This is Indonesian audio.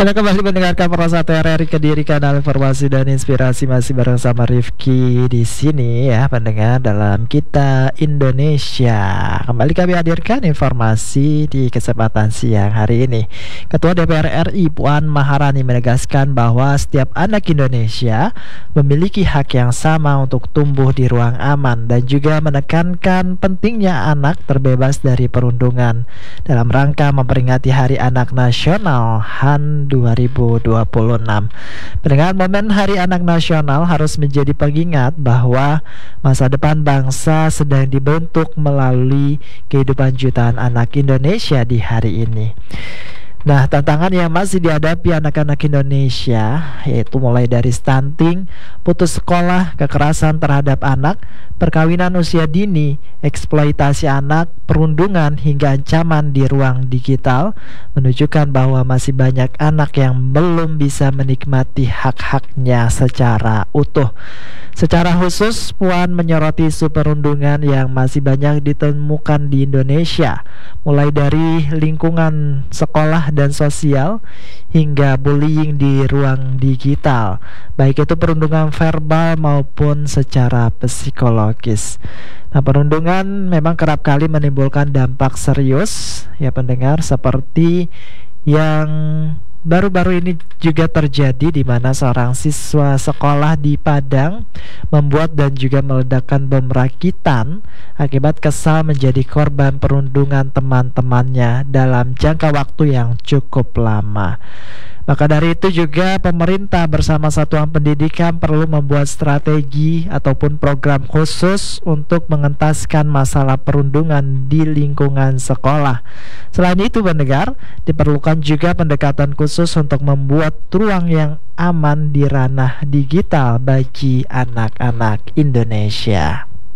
Anda kembali mendengarkan Persatu RRI Kediri, kanal informasi dan inspirasi, masih bareng sama Rifki di sini ya pendengar dalam Kita Indonesia. Kembali kami hadirkan informasi di kesempatan siang hari ini. Ketua DPR RI Puan Maharani menegaskan bahwa setiap anak Indonesia memiliki hak yang sama untuk tumbuh di ruang aman dan juga menekankan pentingnya anak terbebas dari perundungan dalam rangka memperingati Hari Anak Nasional HAN 2026. Pendengar, momen Hari Anak Nasional harus menjadi pengingat bahwa masa depan bangsa sedang dibentuk melalui kehidupan jutaan anak Indonesia di hari ini. Nah, tantangan yang masih dihadapi anak-anak Indonesia yaitu mulai dari stunting, putus sekolah, kekerasan terhadap anak, perkawinan usia dini, eksploitasi anak, perundungan hingga ancaman di ruang digital menunjukkan bahwa masih banyak anak yang belum bisa menikmati hak-haknya secara utuh. Secara khusus, Puan menyoroti isu perundungan yang masih banyak ditemukan di Indonesia, mulai dari lingkungan sekolah dan sosial hingga bullying di ruang digital, baik itu perundungan verbal maupun secara psikologis. Nah, perundungan memang kerap kali menimbulkan dampak serius ya pendengar, seperti yang baru-baru ini juga terjadi di mana seorang siswa sekolah di Padang membuat dan juga meledakkan bom rakitan akibat kesal menjadi korban perundungan teman-temannya dalam jangka waktu yang cukup lama. Maka dari itu juga pemerintah bersama satuan pendidikan perlu membuat strategi ataupun program khusus untuk mengentaskan masalah perundungan di lingkungan sekolah. Selain itu pendengar, diperlukan juga pendekatan khusus untuk membuat ruang yang aman di ranah digital bagi anak-anak Indonesia.